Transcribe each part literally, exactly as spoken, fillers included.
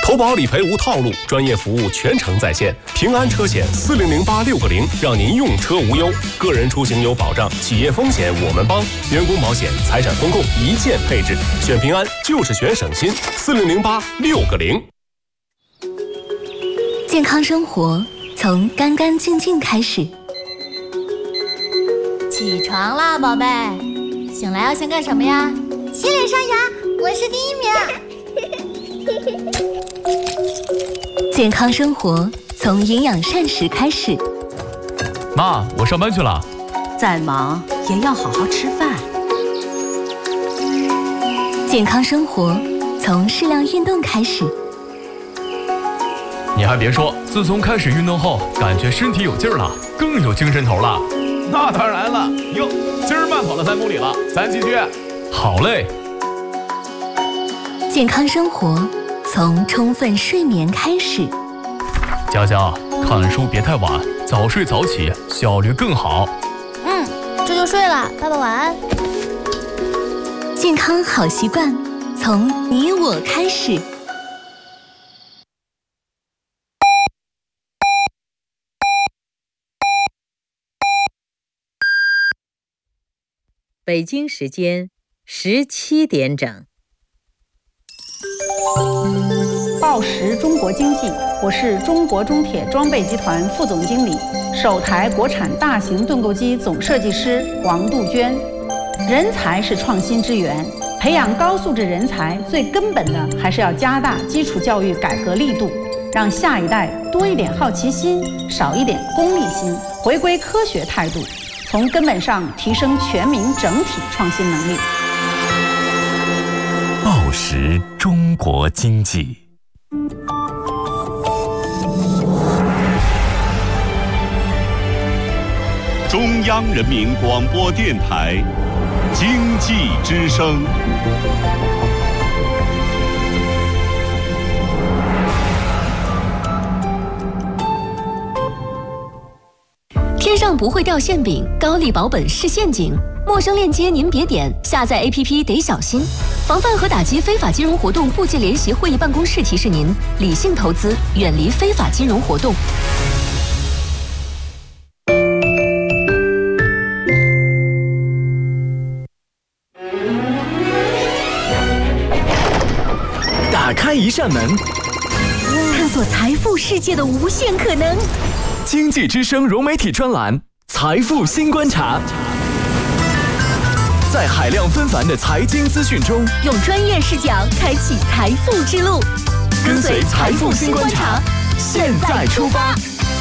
投保理赔无套路，专业服务全程在线。平安车险四零零八六个零，让您用车无忧。个人出行有保障，企业风险我们帮。员工保险、财产风控一键配置，选平安就是选省心。四零零八六个零。 健康生活从干干净净开始。 起床啦，宝贝！醒来要先干什么呀？ 洗脸刷牙，我是第一名。 健康生活从营养膳食开始。 妈，我上班去了。 再忙也要好好吃饭。 健康生活从适量运动开始。 你还别说，自从开始运动后，感觉身体有劲儿了，更有精神头了。 那当然了，哟，今儿慢跑了三公里了，咱继续。 好嘞。 健康生活从充分睡眠开始。 佳佳，看书别太晚，早睡早起，效率更好。 嗯，这就睡了，爸爸晚安。 健康好习惯从你我开始。 北京时间十七点整。 报时中国经济，我是中国中铁装备集团副总经理、首台国产大型盾构机总设计师王杜鹃。人才是创新之源，培养高素质人才最根本的还是要加大基础教育改革力度，让下一代多一点好奇心，少一点功利心，回归科学态度，从根本上提升全民整体创新能力。 报时中国经济。 中央人民广播电台经济之声。 天上不会掉馅饼，高利保本是陷阱。陌生链接您别点，下载 A P P 得小心。防范和打击非法金融活动部界联席会议办公室提示您：理性投资，远离非法金融活动。 打开一扇门， 探索财富世界的无限可能。 经济之声融媒体专栏《财富新观察》，在海量纷繁的财经资讯中， 用专业视角开启财富之路。 跟随财富新观察，现在出发。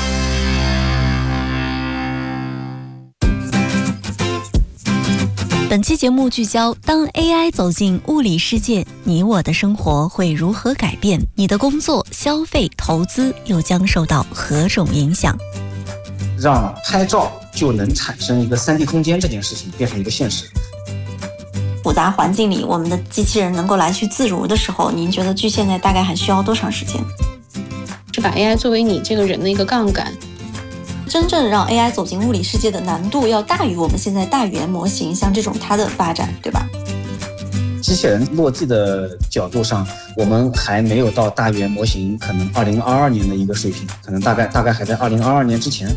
本期节目聚焦：当 A I 走进物理世界，你我的生活会如何改变？你的工作、消费、投资又将受到何种影响？ 让拍照就能产生一个 三 D 空间这件事情变成一个现实。 复杂环境里，我们的机器人能够来去自如的时候，您觉得距现在大概还需要多长时间？ 是把 A I 作为你这个人的一个杠杆。 真正让 A I 走进物理世界的难度要大于我们现在大语言模型像这种它的发展，对吧？ 机器人落地的角度上，我们还没有到大语言模型可能二零二二年的一个水平，可能大概大概还在二零二二年之前。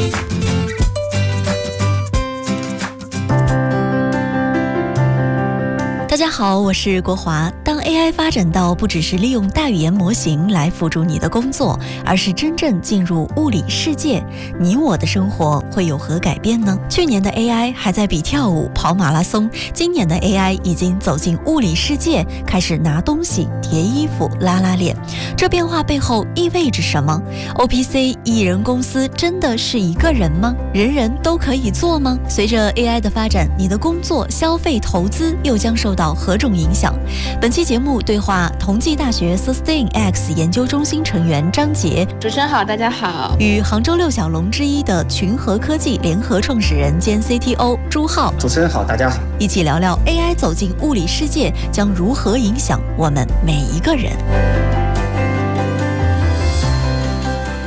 大家好，我是国华。当 A I 发展到不只是利用大语言模型来辅助你的工作，而是真正进入物理世界，你我的生活会有何改变呢？去年的 A I 还在比跳舞、跑马拉松，今年的 A I 已经走进物理世界，开始拿东西、叠衣服、拉拉链。这变化背后意味着什么 ？O P C 艺人公司真的是一个人吗？人人都可以做吗？随着 A I 的发展，你的工作、消费、投资又将受到何种影响？本期节目对话同济大学 SustainX 研究中心成员张杰。 主持人好，大家好。 与杭州六小龙之一的群和科技联合创始人兼 C T O 朱浩。 主持人好，大家好。 一起聊聊 A I 走进物理世界将如何影响我们每一个人。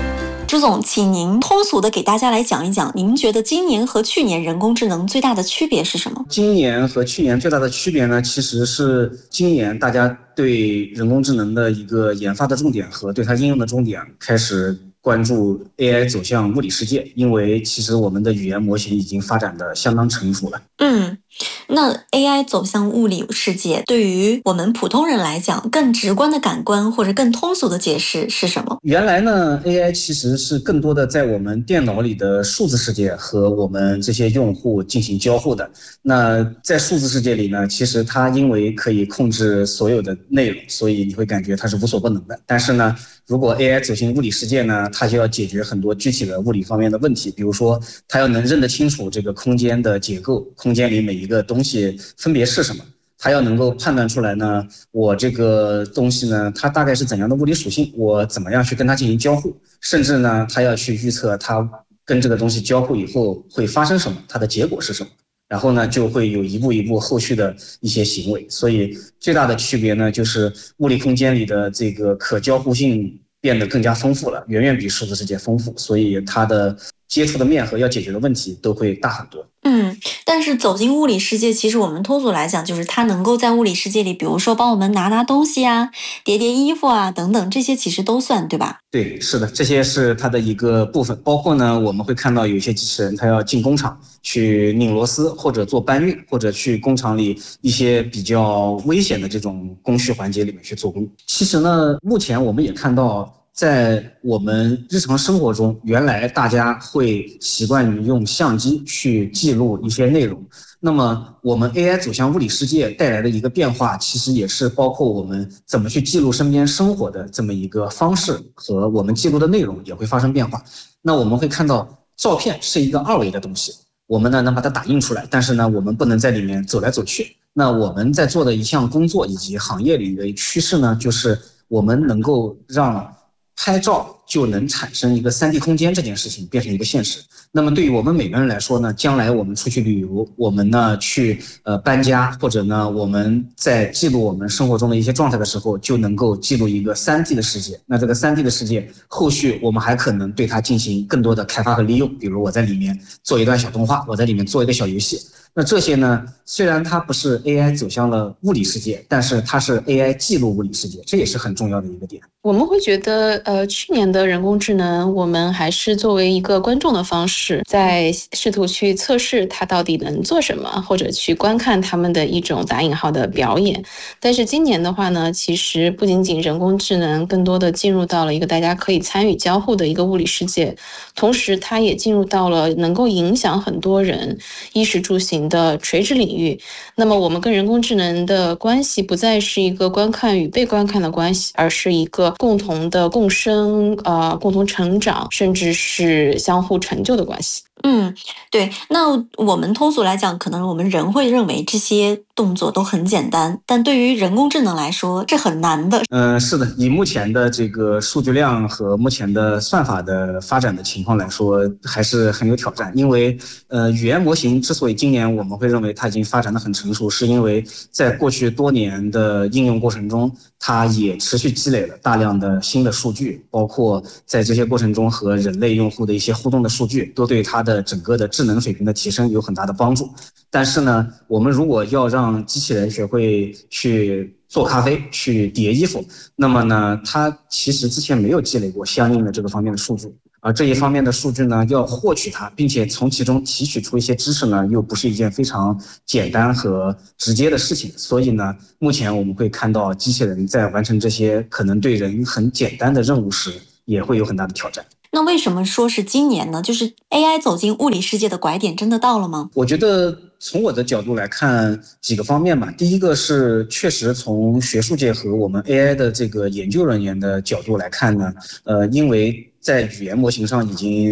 朱总，请您通俗的给大家来讲一讲，您觉得今年和去年人工智能最大的区别是什么？ 今年和去年最大的区别呢，其实是今年大家对人工智能的一个研发的重点和对它应用的重点开始关注 A I 走向物理世界，因为其实我们的语言模型已经发展的相当成熟了。 嗯，那 A I 走向物理世界，对于我们普通人来讲，更直观的感官或者更通俗的解释是什么？ 原来呢 ，A I 其实是更多的在我们电脑里的数字世界和我们这些用户进行交互的。那在数字世界里呢，其实它因为可以控制所有的内容，所以你会感觉它是无所不能的。但是呢，如果 A I 走进物理世界呢，它就要解决很多具体的物理方面的问题，比如说它要能认得清楚这个空间的结构，空间里每一个东西分别是什么，它要能够判断出来呢，我这个东西呢，它大概是怎样的物理属性，我怎么样去跟它进行交互，甚至呢，它要去预测它跟这个东西交互以后会发生什么，它的结果是什么，然后呢，就会有一步一步后续的一些行为。所以最大的区别呢，就是物理空间里的这个可交互性变得更加丰富了，远远比数字世界丰富，所以它的接触的面和要解决的问题都会大很多。 嗯，但是走进物理世界，其实我们通俗来讲，就是它能够在物理世界里，比如说帮我们拿拿东西啊、叠叠衣服啊等等，这些其实都算，对吧？ 对，是的，这些是它的一个部分。包括呢，我们会看到有一些机器人，它要进工厂去拧螺丝，或者做搬运，或者去工厂里一些比较危险的这种工序环节里面去做工。其实呢，目前我们也看到，在我们日常生活中，原来大家会习惯于用相机去记录一些内容。那么我们 A I 走向物理世界带来的一个变化，其实也是包括我们怎么去记录身边生活的这么一个方式，和我们记录的内容也会发生变化。那我们会看到，照片是一个二维的东西，我们呢能把它打印出来，但是呢我们不能在里面走来走去。那我们在做的一项工作以及行业里的趋势呢，就是我们能够让拍照就能产生一个 三 D 空间这件事情变成一个现实。那么对于我们每个人来说呢，将来我们出去旅游，我们呢去呃搬家，或者呢我们在记录我们生活中的一些状态的时候，就能够记录一个 三 D 的世界。那这个 三 D 的世界后续我们还可能对它进行更多的开发和利用，比如我在里面做一段小动画，我在里面做一个小游戏。那这些呢，虽然它不是 A I 走向了物理世界，但是它是 A I 记录物理世界，这也是很重要的一个点。 我们会觉得呃，去年的人工智能，我们还是作为一个观众的方式，在试图去测试它到底能做什么，或者去观看他们的一种打引号的表演。但是今年的话呢，其实不仅仅人工智能更多的进入到了一个大家可以参与交互的一个物理世界，同时它也进入到了能够影响很多人衣食住行的垂直领域。那么我们跟人工智能的关系不再是一个观看与被观看的关系，而是一个共同的共生、呃，共同成长，甚至是相互成就的关系。 嗯，对。那我们通俗来讲，可能我们人会认为这些动作都很简单，但对于人工智能来说，这很难的。 嗯、呃，是的，以目前的这个数据量和目前的算法的发展的情况来说，还是很有挑战。因为呃，语言模型之所以今年我们会认为它已经发展得很成熟，是因为在过去多年的应用过程中，它也持续积累了大量的新的数据，包括在这些过程中和人类用户的一些互动的数据，都对它的的整个的智能水平的提升有很大的帮助。但是呢，我们如果要让机器人学会去做咖啡、去叠衣服，那么呢，它其实之前没有积累过相应的这个方面的数据，而这一方面的数据呢，要获取它，并且从其中提取出一些知识呢，又不是一件非常简单和直接的事情。所以呢，目前我们会看到机器人在完成这些可能对人很简单的任务时，也会有很大的挑战。 那为什么说是今年呢？就是 A I 走进物理世界的拐点真的到了吗？ 我觉得从我的角度来看几个方面吧。第一个是确实从学术界和我们 A I 的这个研究人员的角度来看呢，呃，因为在语言模型上已经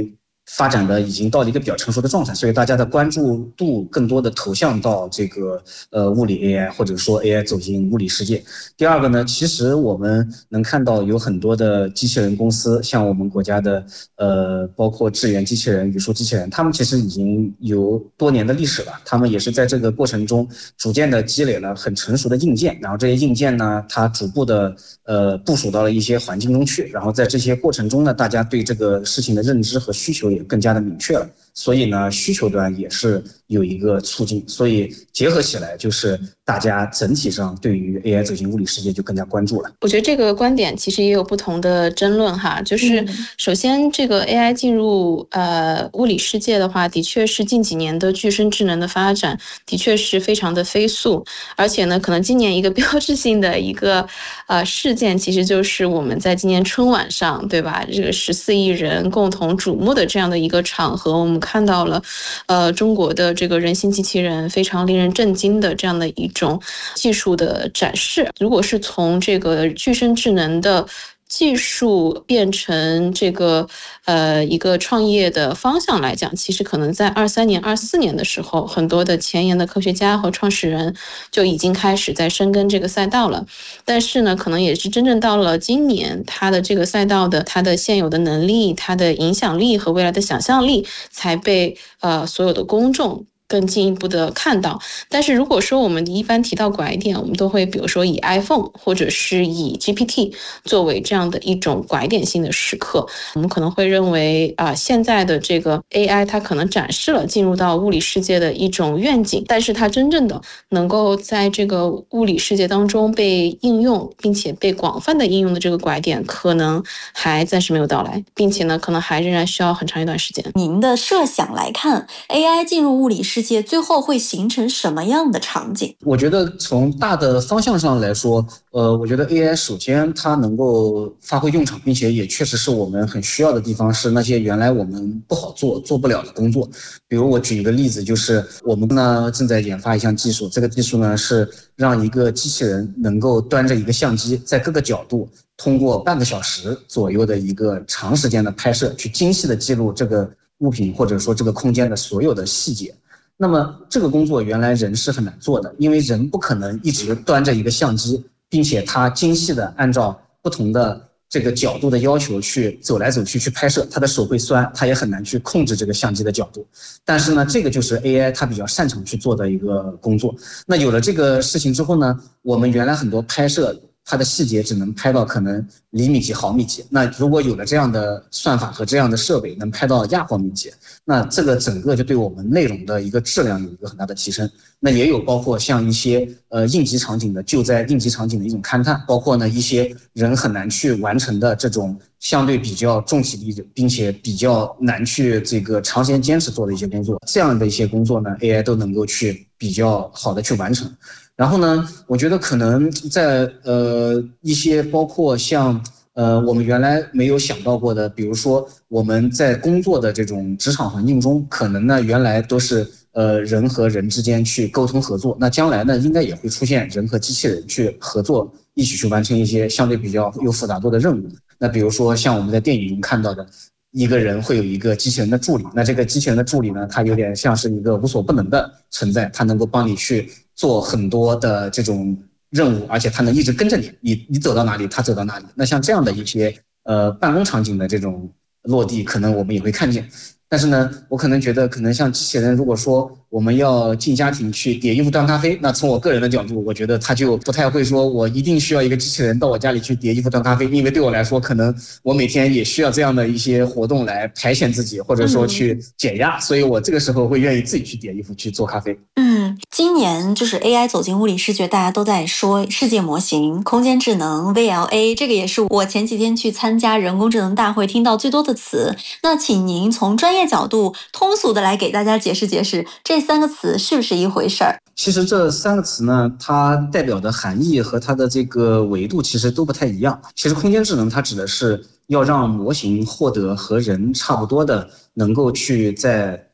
发展的已经到了一个比较成熟的状态，所以大家的关注度更多的投向到这个呃物理 A I， 或者说 A I 走进物理世界。第二个呢，其实我们能看到有很多的机器人公司，像我们国家的呃包括智源机器人、语数机器人，他们其实已经有多年的历史了，他们也是在这个过程中逐渐的积累了很成熟的硬件，然后这些硬件呢，它逐步的呃部署到了一些环境中去，然后在这些过程中呢，大家对这个事情的认知和需求也更加的明确了，所以呢，需求端也是有一个促进，所以结合起来就是大家整体上对于 A I 走进物理世界就更加关注了。 我觉得这个观点其实也有不同的争论哈，就是首先这个 A I 进入呃物理世界的话，的确是近几年的具身智能的发展，的确是非常的飞速，而且呢，可能今年一个标志性的一个呃事件，其实就是我们在今年春晚上，对吧？这个十四亿人共同瞩目的这样的一个场合，我们看到了呃中国的这个人形机器人非常令人震惊的这样的一种技术的展示。如果是从这个具身智能的技术变成这个呃一个创业的方向来讲，其实可能在二三年、二四年的时候，很多的前沿的科学家和创始人就已经开始在深耕这个赛道了。但是呢，可能也是真正到了今年，它的这个赛道的它的现有的能力、它的影响力和未来的想象力，才被呃所有的公众更进一步的看到。但是如果说我们一般提到拐点，我们都会比如说以 iPhone 或者是以 G P T 作为这样的一种拐点性的时刻，我们可能会认为啊、呃，现在的这个 A I 它可能展示了进入到物理世界的一种愿景，但是它真正的能够在这个物理世界当中被应用，并且被广泛的应用的这个拐点，可能还暂时没有到来，并且呢，可能还仍然需要很长一段时间。 您的设想来看 ，A I 进入物理世界世界最后会形成什么样的场景？ 我觉得从大的方向上来说，呃，我觉得 A I 首先它能够发挥用场，并且也确实是我们很需要的地方，是那些原来我们不好做、做不了的工作。比如我举一个例子，就是我们呢正在研发一项技术，这个技术呢是让一个机器人能够端着一个相机，在各个角度通过半个小时左右的一个长时间的拍摄，去精细的记录这个物品或者说这个空间的所有的细节。那么这个工作原来人是很难做的，因为人不可能一直端着一个相机，并且他精细的按照不同的这个角度的要求去走来走去去拍摄，他的手会酸，他也很难去控制这个相机的角度。但是呢，这个就是 A I 它比较擅长去做的一个工作。那有了这个事情之后呢，我们原来很多拍摄它的细节只能拍到可能厘米级、毫米级，那如果有了这样的算法和这样的设备，能拍到亚毫米级，那这个整个就对我们内容的一个质量有一个很大的提升。那也有包括像一些呃应急场景的救灾、应急场景的一种勘探，包括呢一些人很难去完成的这种相对比较重体力，并且比较难去这个长时间坚持做的一些工作，这样的一些工作呢 ，A I 都能够去比较好的去完成。然后呢，我觉得可能在呃一些包括像呃我们原来没有想到过的，比如说我们在工作的这种职场环境中，可能呢原来都是呃人和人之间去沟通合作，那将来呢应该也会出现人和机器人去合作，一起去完成一些相对比较有复杂度的任务。那比如说像我们在电影中看到的，一个人会有一个机器人的助理，那这个机器人的助理呢，它有点像是一个无所不能的存在，它能够帮你去做很多的这种任务，而且它能一直跟着你，你你走到哪里，它走到哪里。那像这样的一些呃办公场景的这种落地，可能我们也会看见。但是呢，我可能觉得，可能像机器人，如果说我们要进家庭去叠衣服、端咖啡，那从我个人的角度，我觉得他就不太会说，我一定需要一个机器人到我家里去叠衣服、端咖啡，因为对我来说，可能我每天也需要这样的一些活动来排遣自己，或者说去减压，所以我这个时候会愿意自己去叠衣服、去做咖啡。 嗯，今年就是 A I 走进物理视觉，大家都在说世界模型、空间智能、V L A， 这个也是我前几天去参加人工智能大会听到最多的词。那请您从专业角度通俗的来给大家解释解释这三个词是不是一回事儿？ 其实这三个词呢，它代表的含义和它的这个维度其实都不太一样。其实空间智能它指的是要让模型获得和人差不多的，能够去在